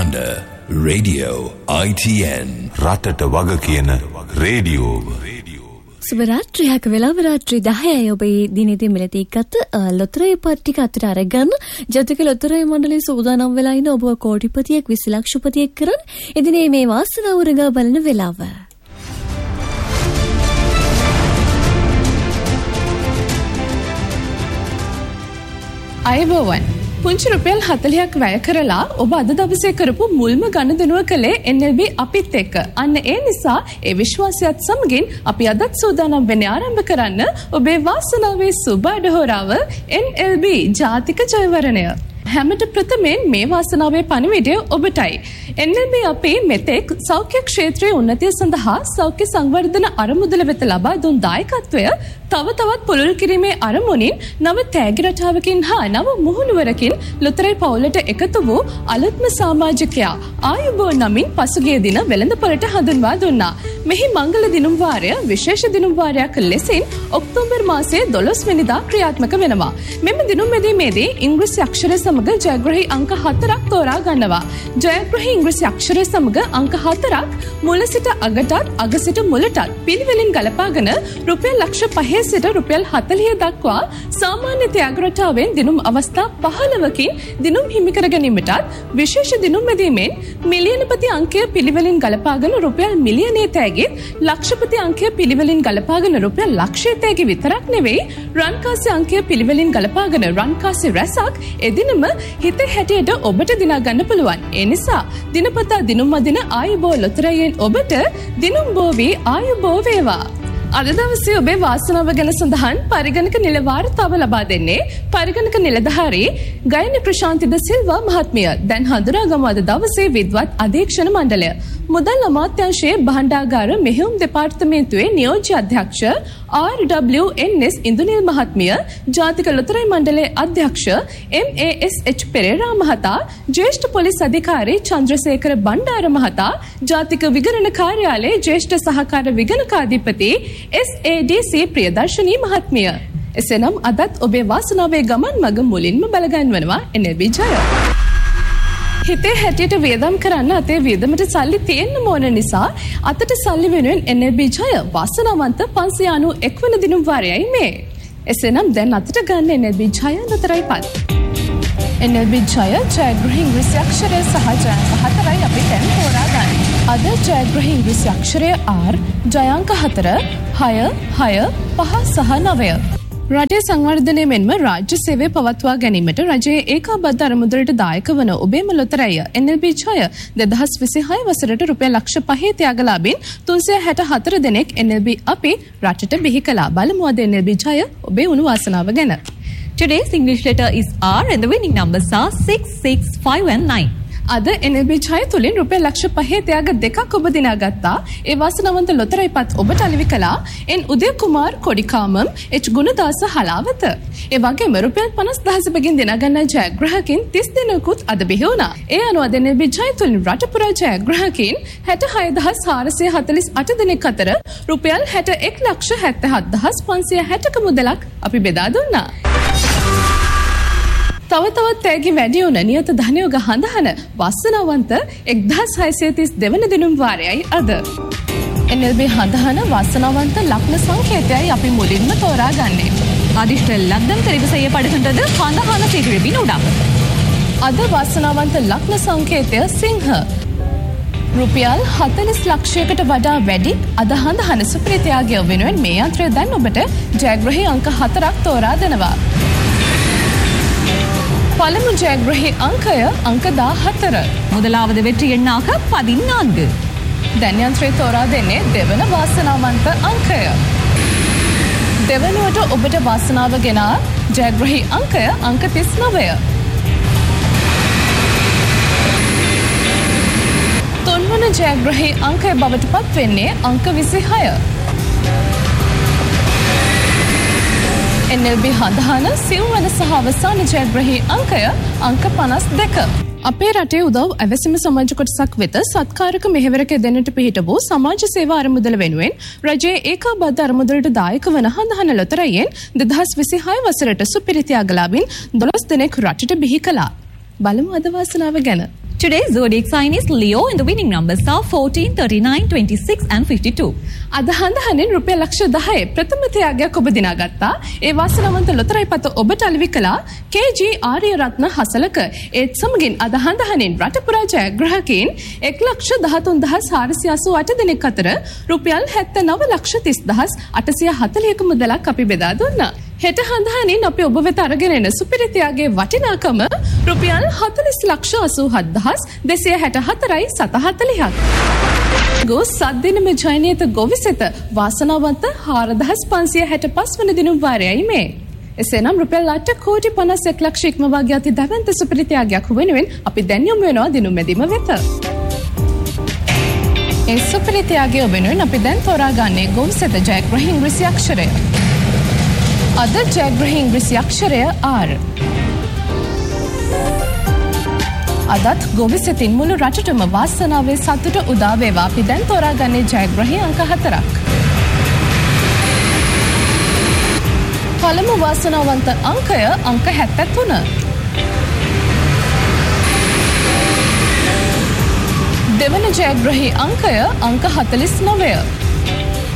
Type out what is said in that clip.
හඬ radio ITN රටට වග කියන රේඩියෝ. සුබ රාත්‍රියක් වෙලාව රාත්‍රී 10යි. ඔබේ දිනෙදී මෙලදීගත ලොතරැයි පත්තික අතර අරගෙන ජාතික ලොතරැයි මණ්ඩලය සූදානම් වෙලා ඉන්න ඔබ කෝටිපතියෙක් 20 ලක්ෂපතියෙක් කරන් එදිනේ මේ වාසනාව උරගා බලන වෙලාව. අයබෝවන් පුංචි රුපියල් 40ක් වැය කරලා ඔබ අද දවසේ කරපු මුල්ම ගණදනුව කළේ NLB අපිත් එක්ක. අන්න ඒ නිසා ඒ විශ්වාසයත් සමගින් අපි අදත් සූදානම් වෙන්නේ ආරම්භ කරන්න ඔබේ වාසනාවේ සුබ අඩහොරාව NLB ජාතික ජයවරණය. හැමට ප්‍රථමයෙන් මේ වාසනාවේ පණිවිඩය ඔබටයි. NLB අපි මෙතෙක් සෞඛ්‍ය ක්ෂේත්‍රයේ උන්නතිය සඳහා සෞඛ්‍ය සංවර්ධන අරමුදල වෙත ලබා දුන් දායකත්වය තව තවත් පුළුල් කිරීමේ අරමුණින් නව තෑගි රටාවකින් හා නව මුහුණුවරකින් ලොතරැයි පවුලට එකතු වූ අලුත්ම සමාජිකයා ආයුබෝවන් නමින් පසුගිය දින වෙළඳපොළට හඳුන්වා දුන්නා. මෙහි මංගල දිනුම් වාරය විශේෂ දිනුම් වාරයක් ලෙසින් ඔක්තෝබර් මාසයේ 12 වෙනිදා ක්‍රියාත්මක වෙනවා. මෙම දිනුම් මෙදීමේදී ඉංග්‍රීසි අක්ෂරය සමග ජයග්‍රහී අංක 4ක් තෝරා ගන්නවා. ජයග්‍රහී ඉංග්‍රීසි අක්ෂරය සමග අංක 4ක් මුල සිට අගටත් අග සිට මුලටත් පිළිවෙලින් ගලපාගෙන රුපියල් ලක්ෂ 5 සිට රුපියල් 40 දක්වා සාමාන්‍ය ත්‍යාග රටාවෙන් දිනුම් අවස්ථා 15කින් දිනුම් හිමි කර ගැනීමටත් විශේෂ දිනුම් මෙදීමෙන් මිලියනපති අංකය පිළිවෙලින් ගලපාගෙන රුපියල් මිලියනයේ තෑගිත් ලක්ෂපති අංකය පිළිවෙලින් ගලපාගෙන රුපියල් ලක්ෂයේ තෑගි විතරක් නෙවෙයි රන්කාසි අංකය පිළිවෙලින් ගලපාගෙන රන්කාසි රැසක් එදිනම හිතේ හැටියට ඔබට දිනා ගන්න පුළුවන්. ඒ නිසා දිනපතා දිනුම් අදින ආයුබෝ ලොතරැයියෙන් ඔබට දිනුම් බෝවි ආයුබෝ වේවා. අද දවසේ ඔබේ වාසනාව ගැන සඳහන් පරිගණක නිල වාර්තාව ලබා දෙන්නේ පරිගණක නිලධාරී ගයනි ප්‍රශාන්ති ද සිල්වා මහත්මිය. දැන් හඳුනාගමු අද දවසේ විද්වත් අධීක්ෂණ මණ්ඩලය. මුදල් අමාත්‍යාංශයේ භාණ්ඩාගාර මෙහෙයුම් දෙපාර්තමේන්තුවේ නියෝජ්‍ය අධ්‍යක්ෂ RWNS ඉන්දුනිල් මහත්මිය, ජාතික ලොතරැයි මණ්ඩලයේ අධ්‍යක්ෂ MASH පෙරේරා මහතා, ජ්‍යෙෂ්ඨ පොලිස් අධිකාරී චන්ද්‍රසේකර බණ්ඩාර මහතා, ජාතික විගණන කාර්යාලයේ ජ්‍යෙෂ්ඨ සහකාර විගණකාධිපති SADC ප්‍රියදර්ශනී මහත්මිය. එසේනම් අදත් ඔබේ වාසනාවේ ගමන් මඟ මුලින්ම බලගන්වනවා NLB ජය. හිතේ හැටියට වියදම් කරන්න අතේ වියදමට සල්ලි තියෙන්න ඕන නිසා අතට සල්ලි වෙනුවෙන් NLB ජය වාසනාවන්ත 591 වන දිනුම් වාරයයි මේ. එසේනම් දැන් අතට ගන්න NLB ජය ලොතරැයි පත්. NLB ජය ජයග්‍රහී ඉංග්‍රීසි අක්ෂරය සහ ජයාංක 4යි අපි දැන් තෝරා ගන්න. අද ජයග්‍රහී ඉංග්‍රීසි අක්ෂරය R, ජයාංක 4 6 6 5 සහ 9. රටේ සංවර්ධනය මෙන්ම රාජ්‍ය සේවය පවත්වා ගැනීමට රජයේ ඒකාබද්ධ අරමුදලට දායක වන ඔබේම ලොතරැය NLB ජය 2026 වසරට රුපියල් ලක්ෂ 5 ත්‍යාගලාභීන් 364 දෙනෙක් NLB අපි රටට බිහි කළා. බලමු අද NLB ජය ඔබේ උණු වාසනාව ගැන. Today's English letter is R and the winning numbers are 6, 6, 5 and 9. අද NLB ජය තුලින් රුපියල් ලක්ෂ 5 ත්‍යාග දෙකක් ඔබ දිනාගත්තා. ඒ වාසනාවන්ත ලොතරැයිපත් ඔබට අලෙවි කළා N උදය කුමාර් කොඩිකාමම් H ගුණදාස හලාවත. ඒ වගේම රුපියල් 50000 බැගින් දිනාගන්න ජයග්‍රාහකින් 30 දෙනෙකුත් අද බිහි වුණා. ඒ අනුව අද NLB ජය තුලින් රට පුරා ජයග්‍රාහකින් 66448 දෙනෙක් අතර රුපියල් 61,77,560ක මුදලක් අපි බෙදා දුන්නා. තව තවත් තෑගි වැඩි වුණ නියත ධනයෝග හඳහන වාසනාවන්ත 1632 වන දිනුම් වාරයයි අද. NLB හඳහන වාසනාවන්ත ලග්න සංකේතයයි අපි මුලින්ම තෝරා ගන්නේ. அதிர்ஷ்ட லக்னம் தெரிவு செய்யப்படுகின்றது ஹந்தஹான பிரிவின் ஊடாக. අද වාසනාවන්ත ලග්න සංකේතය සිංහ. රුපියල් 40 ලක්ෂයකට වඩා වැඩි අද හඳහන සුප්‍රියත්‍යාගය වෙනුවෙන් මේ යන්ත්‍රය දැන් ඔබට ජයග්‍රහී අංක 4ක් තෝරා දෙනවා. பலமு ஜெயக்ரஹி அங்கய அங்க 14. முதலாவது வெற்றி எண்ணாக 14. ධන්‍යන්ත්‍රය තෝරා දෙන්නේ දෙවන වාසනාවන්ත අංකය. දෙවනුවට ඔබට වාසනාව ගෙන ජයග්‍රහී අංකය අංක 39. තුන්වන ජයග්‍රහී අංකය බවට පත් වෙන්නේ අංක 26. NLB හඳහන සිව්වන සහ අවසාන ජයග්‍රහී අංකය අංක 52. අපේ රටේ උදව් අවැසිම සමාජ කොටසක් වෙත සත්කාරක මෙහෙවරක දෙන්නට පිහිට වූ සමාජ සේවා අරමුදල වෙනුවෙන් රජයේ ඒකාබද්ධ අරමුදලට දායක වන හඳහන ලොතරැයියෙන් 2026 වසරට සුපිරි ත්‍යාගලාභීන් 12 දෙනෙක් රටට බිහි කළා. බලමු අද වාසනාව ගැන. Today's zodiac sign is Leo and the winning numbers are 14, 39, 26 and 52. අද හඳහනින් රුපියල් ලක්ෂ 10 ප්‍රථම ත්‍යාගයක් ඔබ දිනාගත්තා. ඒ වාසනාවන්ත ලොතරැයි පත ඔබට අලෙවි කළා KG ආර්යරත්න හසලක. ඒත් සමගින් අද හඳහනින් රට පුරා ජයග්‍රාහකයින් 1,13,488 දෙනෙක් අතර රුපියල් 79,30,840ක මුදලක් අපි බෙදා දුන්නා. හෙට හඳහනින් අපි ඔබ වෙත අරගෙන එන සුපිරි ත්‍යාගයේ වටිනාකම රුපියල් 40,87,264යි 740ක්. ගෝ සද්දිනම ජයනියත ගොවිසෙත වාසනාවන්ත 4,565 වන දිනුම් වාරයයි මේ. එසේනම් රුපියල් 8,51 ලක්ෂ ඉක්මවා ගිය අති දැවැන්ත සුපිරි ත්‍යාගයක් වෙනුවෙන් අපි දැන් යමු වෙනවා දිනුම් මැදිම වෙත. ඒ සුපිරි ත්‍යාගය වෙනුවෙන් අපි දැන් තෝරාගන්නේ ගොවිසෙත ජයග්‍රහී ඉංග්‍රීසි අක්ෂරය. අද ජයග්‍රහී ඉංග්‍රීසි අක්ෂරය R. අදත් ගොවිසෙතින් මුළු රටටම වාසනාවේ සතුට උදා වේවා. අපි දැන් තෝරාගන්නේ ජයග්‍රහී අංක 4ක්. පළමු වාසනාවන්ත අංකය අංක 73. දෙවන ජයග්‍රහී අංකය අංක 49.